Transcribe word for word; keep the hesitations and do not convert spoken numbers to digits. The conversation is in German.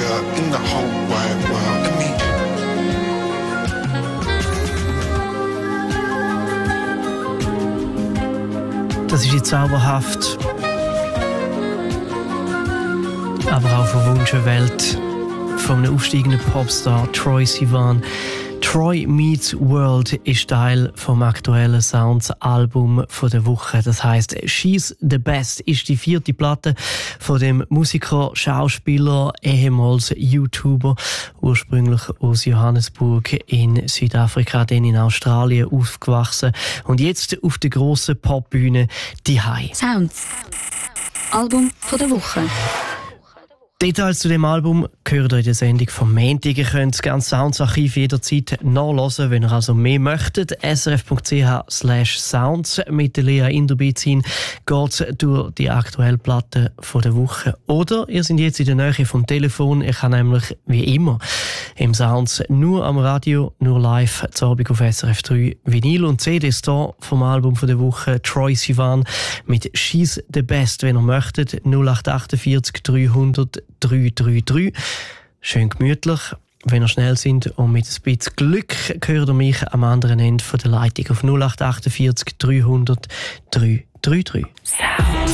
nigga in the whole wide world. Let me. Das ist jetzt zauberhaft, aber auch verwunschene Welt von einem aufsteigenden Popstar Troye Sivan. Troye Meets World ist Teil vom aktuellen Sounds-Album von der Woche. Das heisst, She's the Best ist die vierte Platte von dem Musiker, Schauspieler, ehemals YouTuber, ursprünglich aus Johannesburg in Südafrika, dann in Australien aufgewachsen und jetzt auf der grossen Popbühne «Dihei». Sounds. Album von der Woche. Details zu dem Album gehört euch in der Sendung vom Montag. Ihr könnt das ganze Sounds-Archiv jederzeit nachhören, wenn ihr also mehr möchtet. srf.ch slash sounds mit der Lea Inderbizin geht durch die aktuelle Platte von der Woche. Oder ihr seid jetzt in der Nähe vom Telefon. Ich kann nämlich wie immer im Sounds nur am Radio, nur live zu Abend auf S R F drei Vinyl und C Ds da vom Album von der Woche Troye Sivan mit «She's the Best», wenn ihr möchtet. null acht achtundvierzig dreihundert dreihundertdrei. Schön gemütlich. Wenn ihr schnell sind und mit ein bisschen Glück hört ihr mich am anderen Ende von der Leitung auf null acht achtundvierzig dreihundert dreihundertdrei. Sound.